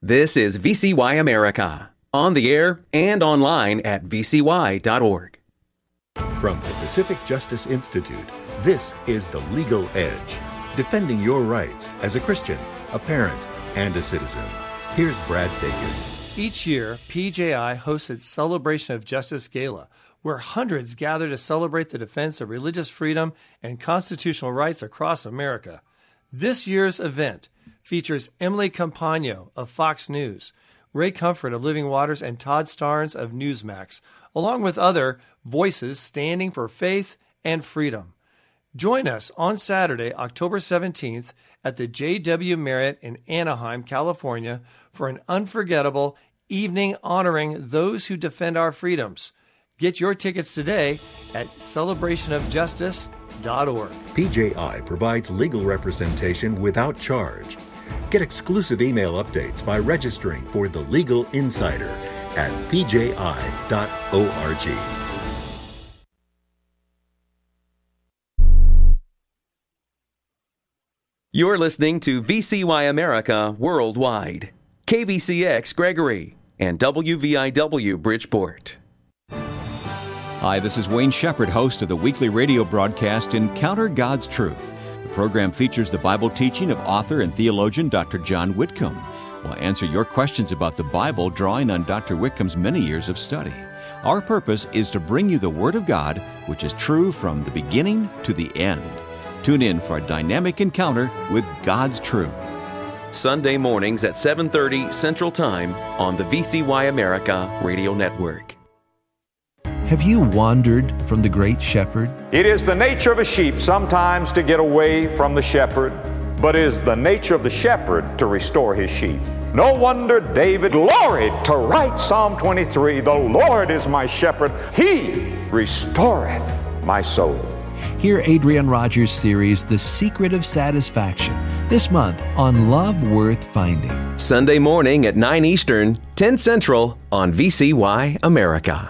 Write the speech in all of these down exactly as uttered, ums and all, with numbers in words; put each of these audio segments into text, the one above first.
This is V C Y America, on the air and online at v c y dot org. From the Pacific Justice Institute, this is The Legal Edge, defending your rights as a Christian, a parent, and a citizen. Here's Brad Dacus. Each year, P J I hosts its Celebration of Justice Gala, where hundreds gather to celebrate the defense of religious freedom and constitutional rights across America. This year's event features Emily Campagno of Fox News, Ray Comfort of Living Waters, and Todd Starnes of Newsmax, along with other voices standing for faith and freedom. Join us on Saturday, October seventeenth, at the J W Marriott in Anaheim, California, for an unforgettable evening honoring those who defend our freedoms. Get your tickets today at celebration of justice dot org. P J I provides legal representation without charge. Get exclusive email updates by registering for The Legal Insider at p j i dot org. You're listening to V C Y America Worldwide, K V C X Gregory, and W V I W Bridgeport. Hi, this is Wayne Shepherd, host of the weekly radio broadcast Encounter God's Truth. The program features the Bible teaching of author and theologian Doctor John Whitcomb. We'll answer your questions about the Bible, drawing on Doctor Whitcomb's many years of study. Our purpose is to bring you the Word of God, which is true from the beginning to the end. Tune in for a dynamic encounter with God's truth. Sunday mornings at seven thirty Central Time on the V C Y America Radio Network. Have you wandered from the great shepherd? It is the nature of a sheep sometimes to get away from the shepherd, but it is the nature of the shepherd to restore his sheep. No wonder David gloried to write Psalm twenty-three, "The Lord is my shepherd, he restoreth my soul." Hear Adrian Rogers' series, The Secret of Satisfaction, this month on Love Worth Finding. Sunday morning at nine Eastern, ten Central on V C Y America.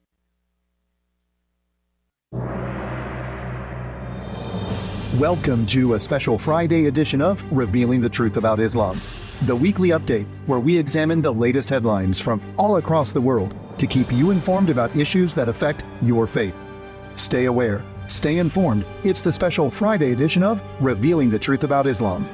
Welcome to a special Friday edition of Revealing the Truth About Islam, the weekly update where we examine the latest headlines from all across the world to keep you informed about issues that affect your faith. Stay aware, stay informed. It's the special Friday edition of Revealing the Truth About Islam.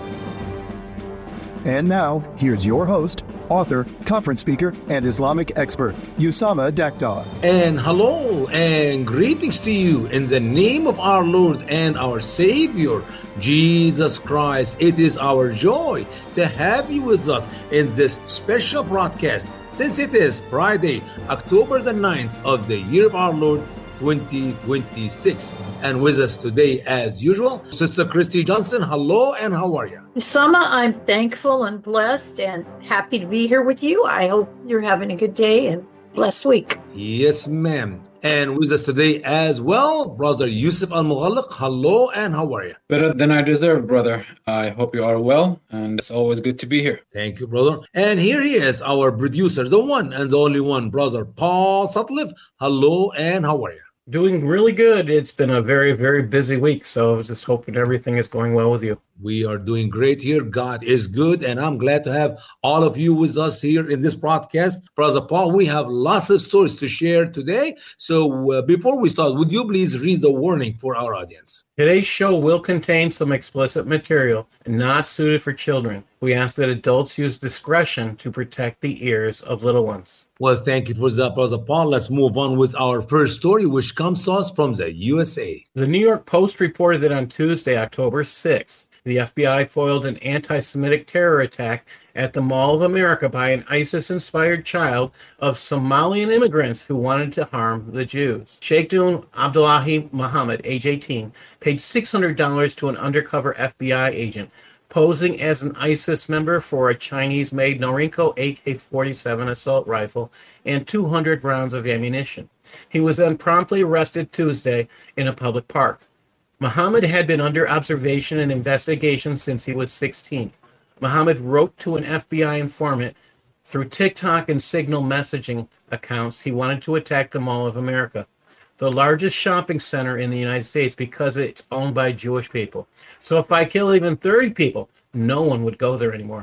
And now, here's your host, author, conference speaker, and Islamic expert, Usama Daktar. And hello and greetings to you in the name of our Lord and our Savior, Jesus Christ. It is our joy to have you with us in this special broadcast, since it is Friday, October the ninth of the year of our Lord, twenty twenty-six. And with us today, as usual, Sister Christy Johnson. Hello, and how are you? Usama, I'm thankful and blessed and happy to be here with you. I hope you're having a good day and blessed week. Yes, ma'am. And with us today as well, Brother Yusuf Al-Mughalliq. Hello, and how are you? Better than I deserve, brother. I hope you are well, and it's always good to be here. Thank you, brother. And here he is, our producer, the one and the only one, Brother Paul Sutcliffe. Hello, and how are you? Doing really good. It's been a very, very busy week, so I was just hoping everything is going well with you. We are doing great here. God is good, and I'm glad to have all of you with us here in this broadcast. Brother Paul, we have lots of stories to share today. So uh, before we start, would you please read the warning for our audience? Today's show will contain some explicit material not suited for children. We ask that adults use discretion to protect the ears of little ones. Well, thank you for that, Brother Paul. Let's move on with our first story, which comes to us from the U S A. The New York Post reported that on Tuesday, October sixth, the F B I foiled an anti-Semitic terror attack at the Mall of America by an ISIS-inspired child of Somalian immigrants who wanted to harm the Jews. Sheikhdun Abdullahi Muhammad, age eighteen, paid six hundred dollars to an undercover F B I agent posing as an ISIS member for a Chinese-made Norinco A K forty-seven assault rifle and two hundred rounds of ammunition. He was then promptly arrested Tuesday in a public park. Muhammad had been under observation and investigation since he was sixteen. Muhammad wrote to an F B I informant through TikTok and Signal messaging accounts he wanted to attack the Mall of America, the largest shopping center in the United States, because it's owned by Jewish people. So if I kill even thirty people, no one would go there anymore.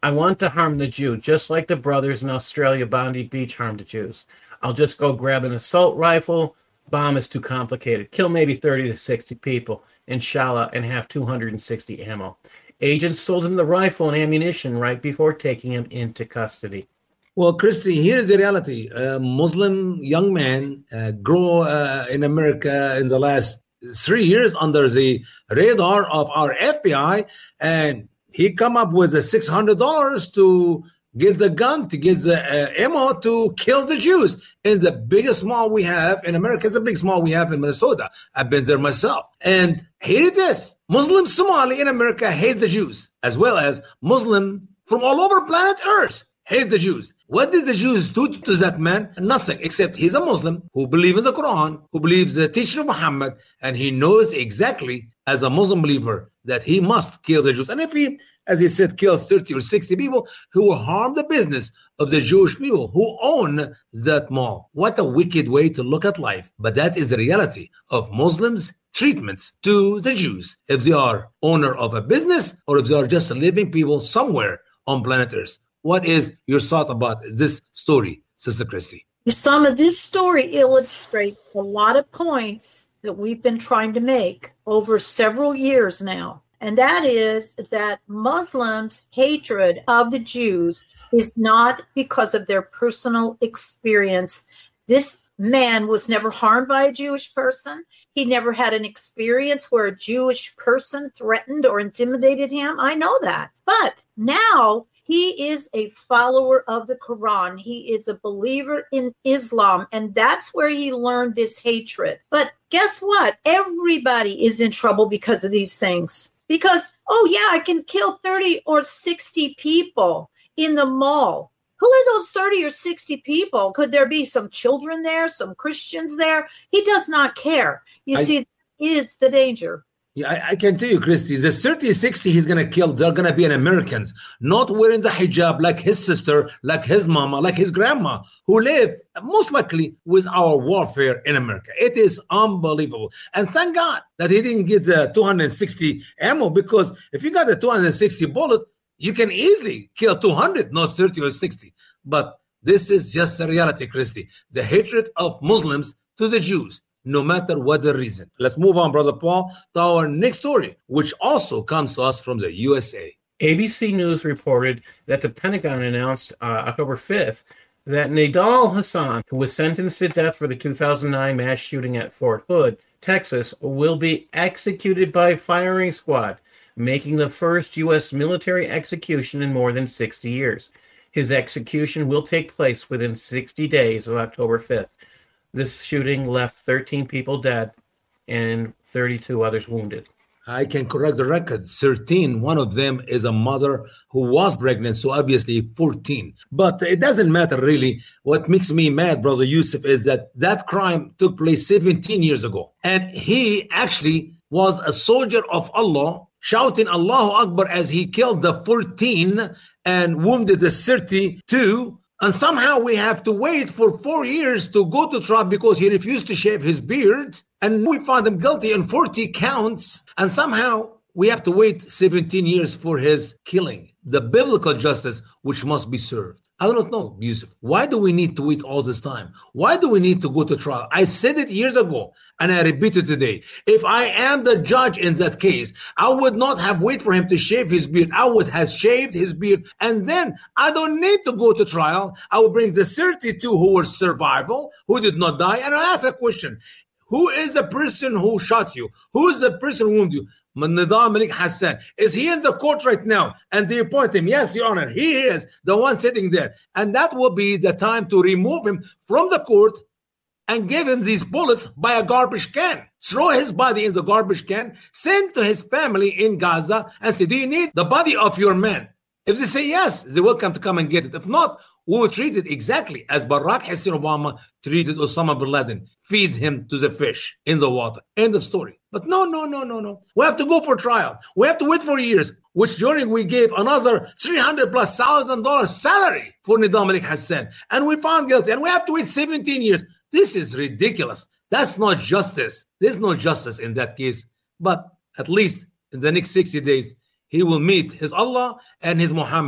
I want to harm the Jew, just like the brothers in Australia, Bondi Beach, harmed the Jews. I'll just go grab an assault rifle. Bomb is too complicated. Kill maybe thirty to sixty people, inshallah, and have two hundred sixty ammo. Agents sold him the rifle and ammunition right before taking him into custody. Well, Christy, here's the reality. A Muslim young man uh, grew uh, in America in the last three years under the radar of our F B I, and he come up with a six hundred dollars to get the gun, to get the uh, ammo to kill the Jews in the biggest mall we have in America. It's the biggest mall we have in Minnesota. I've been there myself. And here it is. Muslim Somali in America hate the Jews, as well as Muslim from all over planet Earth hate the Jews. What did the Jews do to that man? Nothing, except he's a Muslim who believes in the Quran, who believes the teaching of Muhammad, and he knows exactly, as a Muslim believer, that he must kill the Jews. And if he, as he said, kills thirty or sixty people, he will harm the business of the Jewish people who own that mall. What a wicked way to look at life. But that is the reality of Muslims' treatments to the Jews, if they are owner of a business or if they are just living people somewhere on planet Earth. What is your thought about this story, Sister Christy? Some of this story illustrates a lot of points that we've been trying to make over several years now. And that is that Muslims' hatred of the Jews is not because of their personal experience. This man was never harmed by a Jewish person. He never had an experience where a Jewish person threatened or intimidated him. I know that. But now he is a follower of the Quran. He is a believer in Islam, and that's where he learned this hatred. But guess what? Everybody is in trouble because of these things. Because, oh yeah, I can kill thirty or sixty people in the mall. Who are those thirty or sixty people? Could there be some children there, some Christians there? He does not care. You I, see, that is the danger. Yeah, I, I can tell you, Christy, the thirty, sixty he's going to kill, they're going to be an Americans, not wearing the hijab like his sister, like his mama, like his grandma, who live most likely with our warfare in America. It is unbelievable. And thank God that he didn't get the two hundred sixty ammo, because if you got the two hundred sixty bullet, you can easily kill two hundred, not thirty or sixty. But this is just a reality, Christy. The hatred of Muslims to the Jews, no matter what the reason. Let's move on, Brother Paul, to our next story, which also comes to us from the U S A. A B C News reported that the Pentagon announced uh, October fifth that Nidal Hasan, who was sentenced to death for the two thousand nine mass shooting at Fort Hood, Texas, will be executed by firing squad, making the first U S military execution in more than sixty years. His execution will take place within sixty days of October fifth. This shooting left thirteen people dead and thirty-two others wounded. I can correct the record. thirteen. One of them is a mother who was pregnant, so obviously fourteen. But it doesn't matter really. What makes me mad, Brother Yusuf, is that that crime took place seventeen years ago. And he actually was a soldier of Allah, shouting Allahu Akbar as he killed the fourteen and wounded the thirty-two. And somehow we have to wait for four years to go to trial because he refused to shave his beard. And we found him guilty on forty counts. And somehow we have to wait seventeen years for his killing. The biblical justice which must be served. I don't know, Yusuf. Why do we need to wait all this time? Why do we need to go to trial? I said it years ago, and I repeat it today. If I am the judge in that case, I would not have waited for him to shave his beard. I would have shaved his beard, and then I don't need to go to trial. I will bring the thirty-two who were survival, who did not die, and I ask a question. Who is the person who shot you? Who is the person who wounded you? Nidal Malik Hassan. Is he in the court right now? And they appoint him. Yes, Your Honor, he is the one sitting there. And that will be the time to remove him from the court and give him these bullets by a garbage can. Throw his body in the garbage can, send to his family in Gaza and say, do you need the body of your man? If they say yes, they're welcome to come and get it. If not, we will treat it exactly as Barack Hussein Obama treated Osama bin Laden. Feed him to the fish in the water. End of story. But no, no, no, no, no. We have to go for trial. We have to wait for years, which during we gave another three hundred plus thousand dollars salary for Nidal Malik Hassan. And we found guilty. And we have to wait seventeen years. This is ridiculous. That's not justice. There's no justice in that case. But at least in the next sixty days, he will meet his Allah and his Muhammad.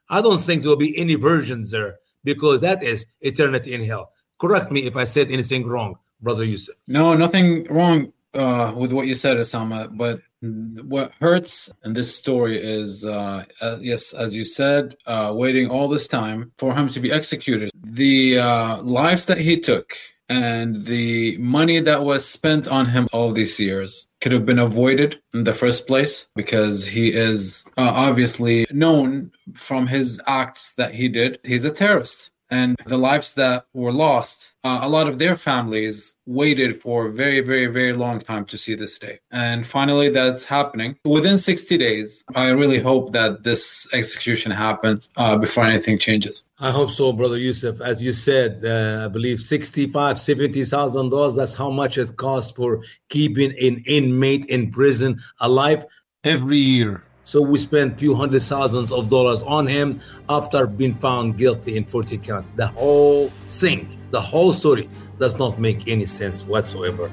I don't think there will be any virgins there, because that is eternity in hell. Correct me if I said anything wrong, Brother Yusuf. No, nothing wrong uh, with what you said, Osama. But what hurts in this story is, uh, uh, yes, as you said, uh, waiting all this time for him to be executed. The uh, lives that he took and the money that was spent on him all these years could have been avoided in the first place, because he is uh, obviously known from his acts that he did. He's a terrorist. And the lives that were lost, uh, a lot of their families waited for a very, very, very long time to see this day. And finally, that's happening. Within sixty days, I really hope that this execution happens uh, before anything changes. I hope so, Brother Yusuf. As you said, uh, I believe sixty-five thousand dollars, seventy thousand dollars, that's how much it costs for keeping an inmate in prison alive every year. So we spent a few hundred thousands of dollars on him after being found guilty in forty count. The whole thing, the whole story does not make any sense whatsoever.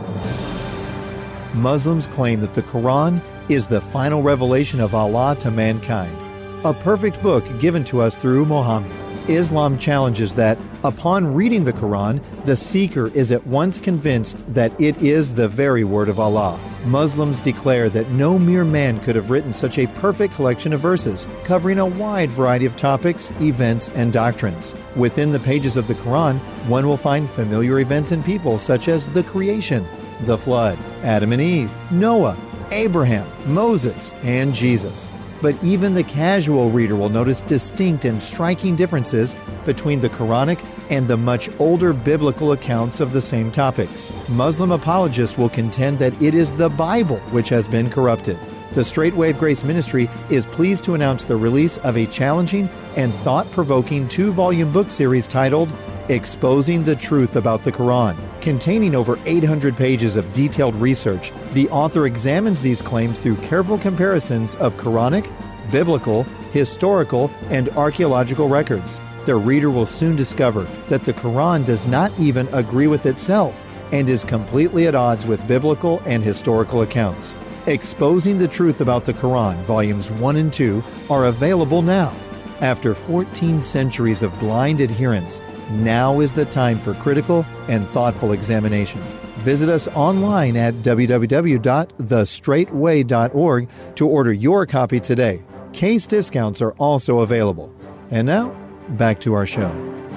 Muslims claim that the Quran is the final revelation of Allah to mankind, a perfect book given to us through Muhammad. Islam challenges that upon reading the Quran, the seeker is at once convinced that it is the very word of Allah. Muslims declare that no mere man could have written such a perfect collection of verses, covering a wide variety of topics, events, and doctrines. Within the pages of the Quran, one will find familiar events and people such as the creation, the flood, Adam and Eve, Noah, Abraham, Moses, and Jesus. But even the casual reader will notice distinct and striking differences between the Quranic and the much older biblical accounts of the same topics. Muslim apologists will contend that it is the Bible which has been corrupted. The Straight Wave Grace Ministry is pleased to announce the release of a challenging and thought-provoking two-volume book series titled Exposing the Truth About the Quran. Containing over eight hundred pages of detailed research, the author examines these claims through careful comparisons of Quranic, biblical, historical, and archaeological records. The reader will soon discover that the Quran does not even agree with itself and is completely at odds with biblical and historical accounts. Exposing the Truth About the Quran, Volumes one and two, are available now. After fourteen centuries of blind adherence, now is the time for critical and thoughtful examination. Visit us online at w w w dot the straight way dot org to order your copy today. Case discounts are also available. And now, back to our show.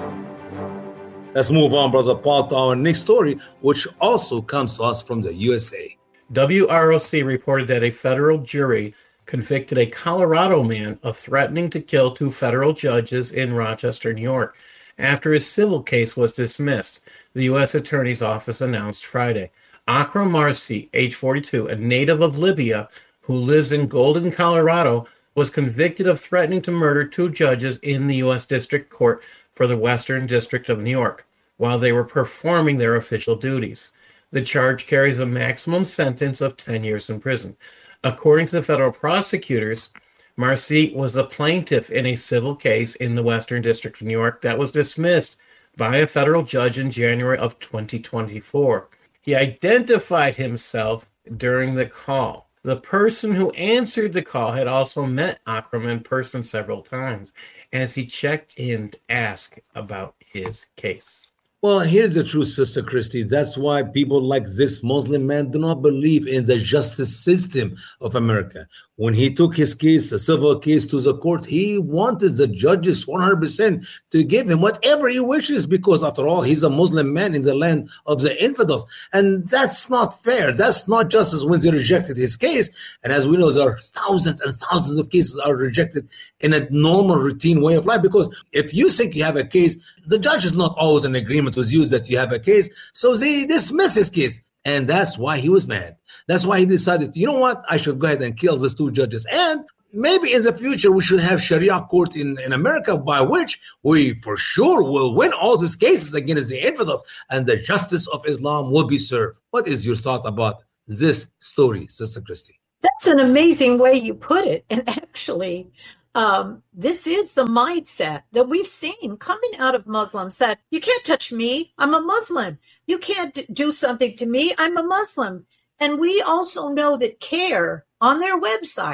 Let's move on, Brother Paul, to our next story, which also comes to us from the U S A. W R O C reported that a federal jury convicted a Colorado man of threatening to kill two federal judges in Rochester, New York, after his civil case was dismissed, the U S Attorney's Office announced Friday. Akram Marcy, age forty-two, a native of Libya who lives in Golden, Colorado, was convicted of threatening to murder two judges in the U S District Court for the Western District of New York while they were performing their official duties. The charge carries a maximum sentence of ten years in prison. According to the federal prosecutors, Marcy was the plaintiff in a civil case in the Western District of New York that was dismissed by a federal judge in January of twenty twenty-four. He identified himself during the call. The person who answered the call had also met Akram in person several times as he checked in to ask about his case. Well, here's the truth, Sister Christy. That's why people like this Muslim man do not believe in the justice system of America. When he took his case, a civil case, to the court, he wanted the judges one hundred percent to give him whatever he wishes, because after all, he's a Muslim man in the land of the infidels. And that's not fair. That's not justice when they rejected his case. And as we know, there are thousands and thousands of cases are rejected in a normal routine way of life, because if you think you have a case, the judge is not always in agreement with you that you have a case, so they dismiss his case. And that's why he was mad. That's why he decided, you know what, I should go ahead and kill these two judges. And maybe in the future we should have Sharia court in, in America, by which we for sure will win all these cases against the infidels and the justice of Islam will be served. What is your thought about this story, Sister Christy? That's an amazing way you put it. And actually, Um, this is the mindset that we've seen coming out of Muslims, that you can't touch me, I'm a Muslim. You can't do something to me, I'm a Muslim. And we also know that CAIR on their website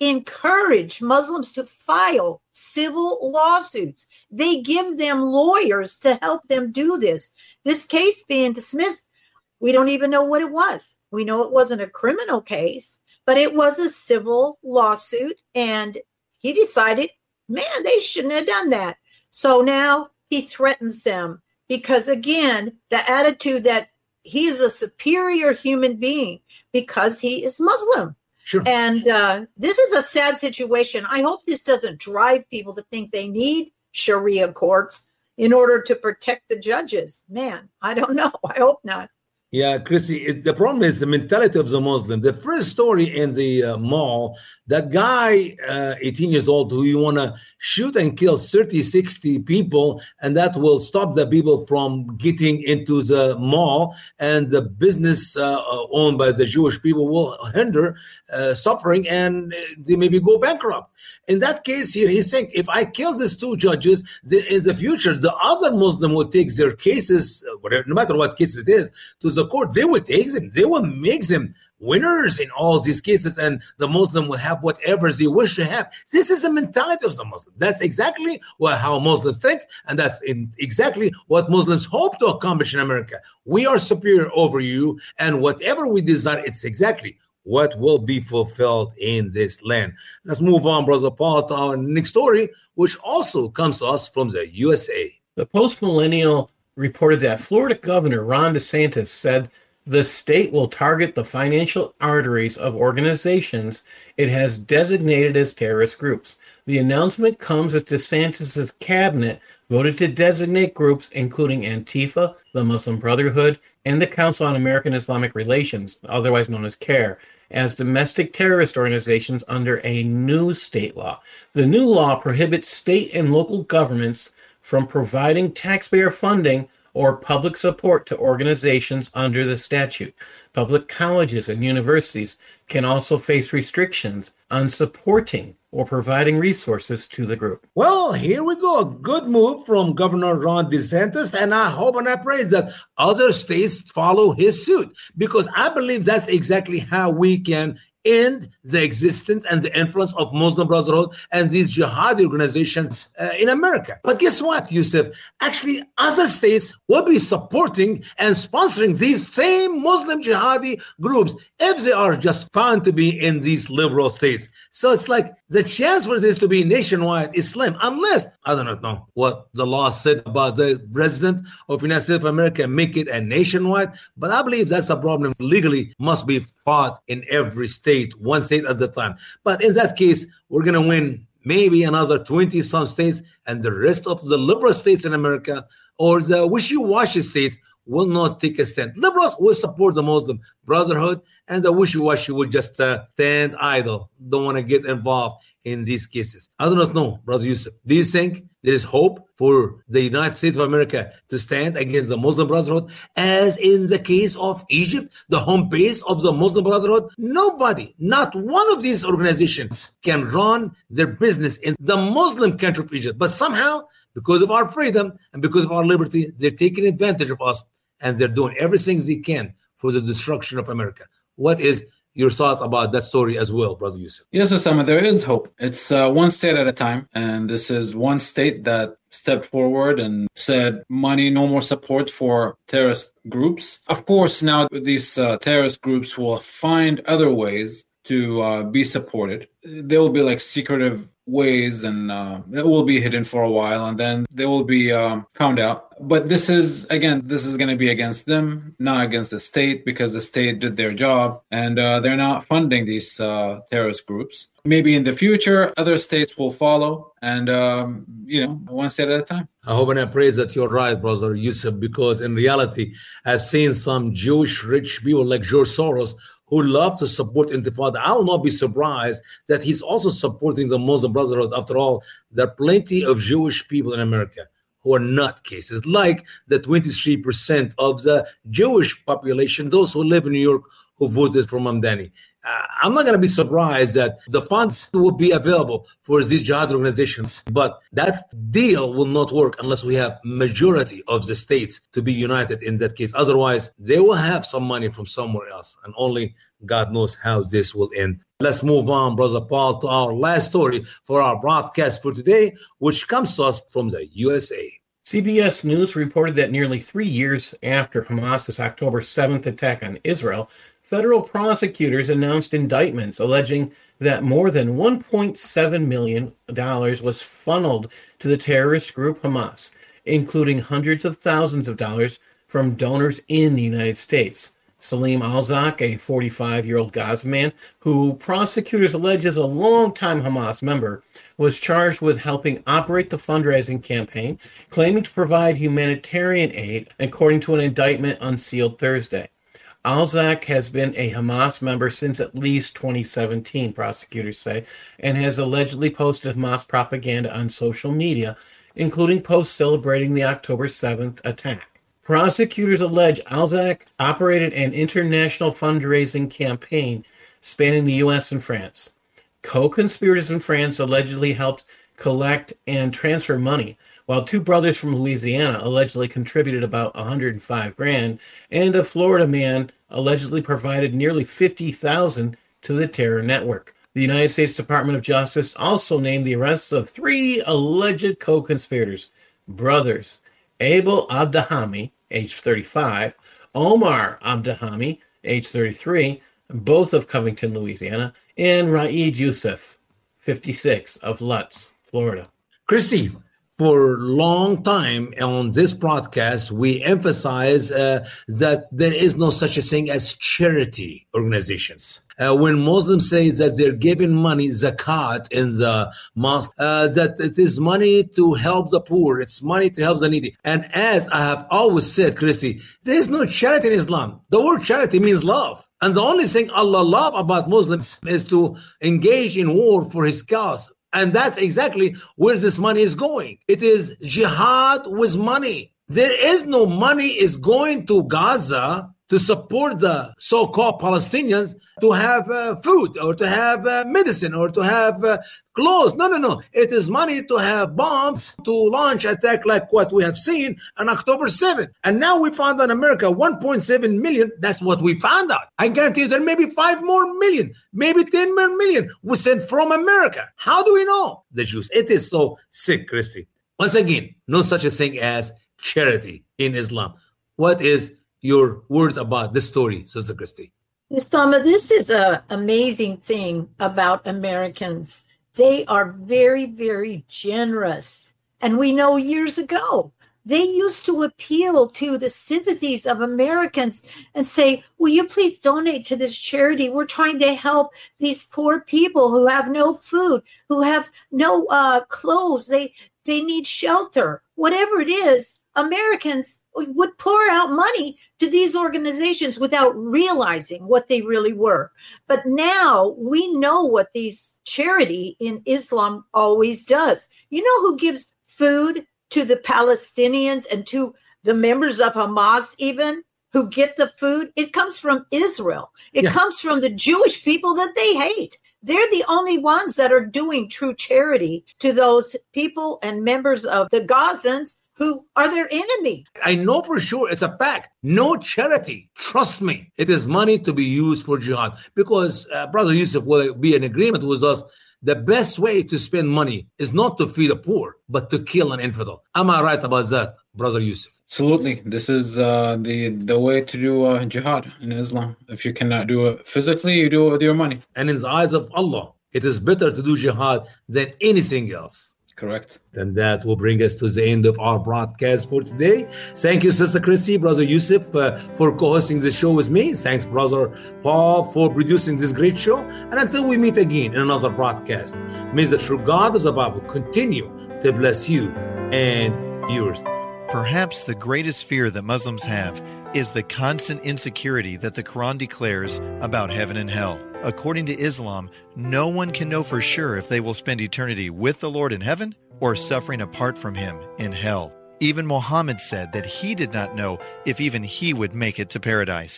encourage Muslims to file civil lawsuits. They give them lawyers to help them do this. This case being dismissed, we don't even know what it was. We know it wasn't a criminal case, but it was a civil lawsuit. And he decided, man, they shouldn't have done that. So now he threatens them because, again, the attitude that he is a superior human being because he is Muslim. Sure. And uh, this is a sad situation. I hope this doesn't drive people to think they need Sharia courts in order to protect the judges. Man, I don't know. I hope not. Yeah, Chrissy, it, the problem is the mentality of the Muslim. The first story in the uh, mall, that guy, uh, eighteen years old, who you want to shoot and kill thirty, sixty people, and that will stop the people from getting into the mall, and the business uh, owned by the Jewish people will hinder uh, suffering, and they maybe go bankrupt. In that case here, he's saying, if I kill these two judges, then in the future, the other Muslim will take their cases, whatever, no matter what case it is, to the court. They will take them. They will make them winners in all these cases, and the Muslim will have whatever they wish to have. This is the mentality of the Muslim. That's exactly what, how Muslims think, and that's in exactly what Muslims hope to accomplish in America. We are superior over you, and whatever we desire, it's exactly what will be fulfilled in this land. Let's move on, Brother Paul, to our next story, which also comes to us from the U S A. The Post-Millennial reported that Florida Governor Ron DeSantis said the state will target the financial arteries of organizations it has designated as terrorist groups. The announcement comes as DeSantis' cabinet voted to designate groups including Antifa, the Muslim Brotherhood, and the Council on American Islamic Relations, otherwise known as CAIR, as domestic terrorist organizations under a new state law. The new law prohibits state and local governments from providing taxpayer funding or public support to organizations under the statute. Public colleges and universities can also face restrictions on supporting or providing resources to the group. Well, here we go. A good move from Governor Ron DeSantis, and I hope and I pray that other states follow his suit, because I believe that's exactly how we can end the existence and the influence of Muslim Brotherhood and these jihadi organizations uh, in America. But guess what, Yusuf? Actually, other states will be supporting and sponsoring these same Muslim jihadi groups if they are just found to be in these liberal states. So it's like the chance for this to be nationwide is slim, unless, I do not know what the law said about the president of the United States of America, make it a nationwide, but I believe that's a problem legally must be fought in every state, one state at a time. But in that case, we're going to win maybe another twenty some states, and the rest of the liberal states in America or the wishy-washy states will not take a stand. Liberals will support the Muslim Brotherhood, and the wishy-washy will just uh, stand idle, don't want to get involved in these cases. I do not know, Brother Yusuf. Do you think there is hope for the United States of America to stand against the Muslim Brotherhood, as in the case of Egypt, the home base of the Muslim Brotherhood? Nobody, not one of these organizations can run their business in the Muslim country of Egypt. But somehow, because of our freedom and because of our liberty, they're taking advantage of us, and they're doing everything they can for the destruction of America. What is your thought about that story as well, Brother Yusuf? Yes, Osama, there is hope. It's uh, one state at a time. And this is one state that stepped forward and said, money, no more support for terrorist groups. Of course, now these uh, terrorist groups will find other ways to uh, be supported. There will be like secretive ways, and uh, it will be hidden for a while, and then they will be um, found out. But this is, again, this is going to be against them, not against the state, because the state did their job, and uh, they're not funding these uh, terrorist groups. Maybe in the future, other states will follow, and, um, you know, one state at a time. I hope and I pray that you're right, Brother Yusuf, because in reality, I've seen some Jewish rich people like George Soros who love to support Intifada. I will not be surprised that he's also supporting the Muslim Brotherhood. After all, there are plenty of Jewish people in America who are nutcases, like the twenty-three percent of the Jewish population, those who live in New York, who voted for Mamdani. uh, I'm not going to be surprised that the funds will be available for these jihad organizations, but that deal will not work unless we have majority of the states to be united in that case. Otherwise, they will have some money from somewhere else, and only God knows how this will end. Let's move on, Brother Paul, to our last story for our broadcast for today, which comes to us from the U S A. C B S News reported that nearly three years after Hamas's October seventh attack on Israel, federal prosecutors announced indictments alleging that more than one point seven million dollars was funneled to the terrorist group Hamas, including hundreds of thousands of dollars from donors in the United States. Salim Al-Zak, a forty-five-year-old Gaza man who prosecutors allege is a longtime Hamas member, was charged with helping operate the fundraising campaign, claiming to provide humanitarian aid, according to an indictment unsealed Thursday. Al-Zak has been a Hamas member since at least twenty seventeen, prosecutors say, and has allegedly posted Hamas propaganda on social media, including posts celebrating the October seventh attack. Prosecutors allege Al-Zak operated an international fundraising campaign spanning the U S and France. Co-conspirators in France allegedly helped collect and transfer money, while two brothers from Louisiana allegedly contributed about one hundred five grand, and a Florida man allegedly provided nearly fifty thousand to the terror network. The United States Department of Justice also named the arrests of three alleged co-conspirators, brothers Abel Abdahami, age thirty-five, Omar Abdahami, age thirty-three, both of Covington, Louisiana, and Raed Youssef, fifty-six, of Lutz, Florida. Christy, for a long time on this broadcast, we emphasize uh, that there is no such a thing as charity organizations. Uh, when Muslims say that they're giving money, zakat, in the mosque, uh, that it is money to help the poor, it's money to help the needy. And as I have always said, Christy, there is no charity in Islam. The word charity means love. And the only thing Allah loves about Muslims is to engage in war for his cause. And that's exactly where this money is going. It is jihad with money. There is no money is going to Gaza to support the so-called Palestinians to have uh, food or to have uh, medicine or to have uh, clothes. No, no, no. It is money to have bombs to launch attack like what we have seen on October seventh. And now we found in America one point seven million. That's what we found out. I guarantee you there may be five more million, maybe ten more million we sent from America. How do we know? The Jews. It is so sick, Christy. Once again, no such a thing as charity in Islam. What is your words about this story, Sister Christy? Usama, this is an amazing thing about Americans. They are very, very generous. And we know years ago, they used to appeal to the sympathies of Americans and say, will you please donate to this charity? We're trying to help these poor people who have no food, who have no uh, clothes. They, they need shelter. Whatever it is, Americans would pour out money to these organizations without realizing what they really were. But now we know what these charity in Islam always does. You know who gives food to the Palestinians and to the members of Hamas even who get the food? It comes from Israel. It yeah. comes from the Jewish people that they hate. They're the only ones that are doing true charity to those people and members of the Gazans who are their enemy. I know for sure, it's a fact. No charity. Trust me. It is money to be used for jihad. Because uh, Brother Yusuf will be in agreement with us. The best way to spend money is not to feed the poor, but to kill an infidel. Am I right about that, Brother Yusuf? Absolutely. This is uh, the, the way to do uh, jihad in Islam. If you cannot do it physically, you do it with your money. And in the eyes of Allah, it is better to do jihad than anything else. Correct. Then that will bring us to the end of our broadcast for today. Thank you, Sister Christy, Brother Yusuf, uh, for co-hosting the show with me. Thanks, Brother Paul, for producing this great show. And until we meet again in another broadcast, may the true God of the Bible continue to bless you and yours. Perhaps the greatest fear that Muslims have is the constant insecurity that the Quran declares about heaven and hell. According to Islam, no one can know for sure if they will spend eternity with the Lord in heaven or suffering apart from him in hell. Even Muhammad said that he did not know if even he would make it to paradise.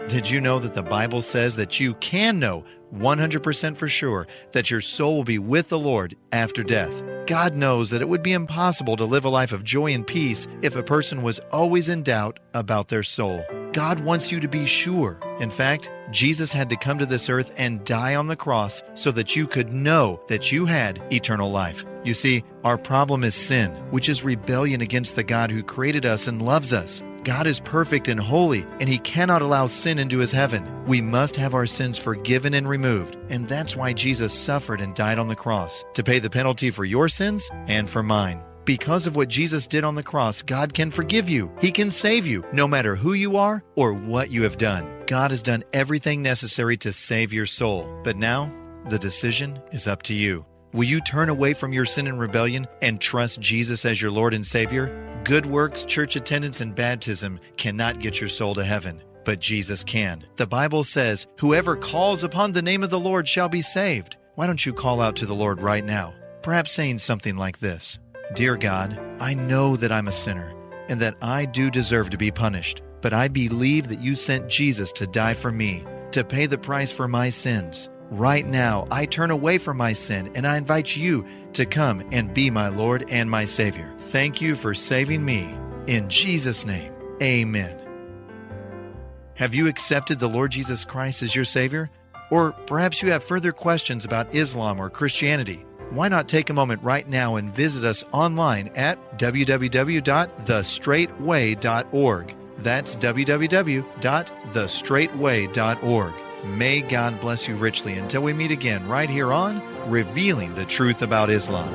Did you know that the Bible says that you can know one hundred percent for sure that your soul will be with the Lord after death? God knows that it would be impossible to live a life of joy and peace if a person was always in doubt about their soul. God wants you to be sure. In fact, Jesus had to come to this earth and die on the cross so that you could know that you had eternal life. You see, our problem is sin, which is rebellion against the God who created us and loves us. God is perfect and holy, and He cannot allow sin into His heaven. We must have our sins forgiven and removed, and that's why Jesus suffered and died on the cross, to pay the penalty for your sins and for mine. Because of what Jesus did on the cross, God can forgive you. He can save you, no matter who you are or what you have done. God has done everything necessary to save your soul. But now, the decision is up to you. Will you turn away from your sin and rebellion and trust Jesus as your Lord and Savior? Good works, church attendance, and baptism cannot get your soul to heaven, but Jesus can. The Bible says, "Whoever calls upon the name of the Lord shall be saved." Why don't you call out to the Lord right now? Perhaps saying something like this: "Dear God, I know that I'm a sinner and that I do deserve to be punished, but I believe that you sent Jesus to die for me, to pay the price for my sins. Right now, I turn away from my sin and I invite you to come and be my Lord and my Savior. Thank you for saving me. In Jesus' name, amen." Have you accepted the Lord Jesus Christ as your Savior? Or perhaps you have further questions about Islam or Christianity. Why not take a moment right now and visit us online at w w w dot the straight way dot org. That's w w w dot the straight way dot org. May God bless you richly until we meet again right here on Revealing the Truth About Islam.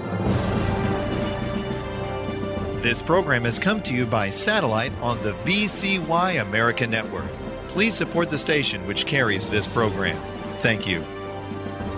This program has come to you by satellite on the V C Y America Network. Please support the station which carries this program. Thank you.